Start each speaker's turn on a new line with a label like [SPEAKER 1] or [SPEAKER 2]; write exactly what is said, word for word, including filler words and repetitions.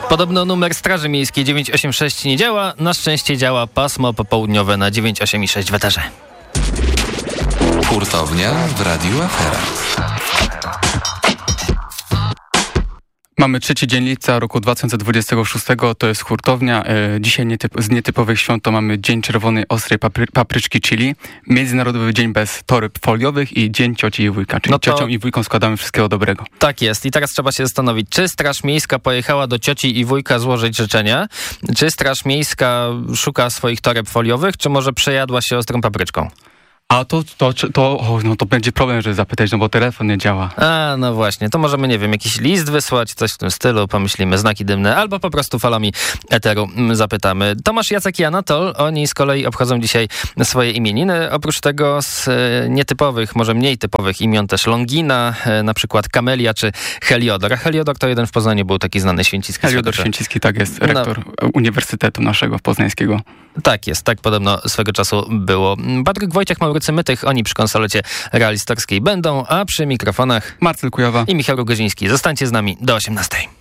[SPEAKER 1] Podobno numer Straży Miejskiej dziewięć osiem sześć nie działa. Na szczęście działa pasmo popołudniowe na dziewięć osiem i sześć w eterze.
[SPEAKER 2] Hurtownia w Radiu Afera.
[SPEAKER 3] Mamy trzeci dzień lipca roku dwa tysiące dwudziestego szóstego, to jest hurtownia. E, dzisiaj nietyp, z nietypowych świąt to mamy Dzień Czerwonej Ostrej papry, Papryczki Chili, Międzynarodowy Dzień Bez Toreb Foliowych i Dzień Cioci i Wujka, czyli no to... ciociom i wujkom składamy wszystkiego dobrego.
[SPEAKER 1] Tak jest i teraz trzeba się zastanowić, czy Straż Miejska pojechała do cioci i wujka złożyć życzenia, czy Straż Miejska szuka swoich toreb foliowych, czy może przejadła się ostrą papryczką?
[SPEAKER 3] A to, to, to, o, no to będzie problem, żeby zapytać, no bo telefon nie działa.
[SPEAKER 1] A, no właśnie, to możemy, nie wiem, jakiś list wysłać, coś w tym stylu, pomyślimy, znaki dymne, albo po prostu falami eteru zapytamy. Tomasz, Jacek i Anatol, oni z kolei obchodzą dzisiaj swoje imieniny. Oprócz tego z nietypowych, może mniej typowych imion też Longina, na przykład Kamelia czy Heliodor. A Heliodor to jeden w Poznaniu był taki znany święcicki.
[SPEAKER 3] Heliodor Święcicki, tak jest, rektor no. Uniwersytetu naszego poznańskiego.
[SPEAKER 1] Tak jest, tak podobno swego czasu było. Patryk Wojciech, Maurycy Mytych, oni przy konsolecie realizatorskiej będą, a przy mikrofonach
[SPEAKER 3] Marcel Kujawa
[SPEAKER 1] i Michał Rogoziński. Zostańcie z nami do osiemnastej.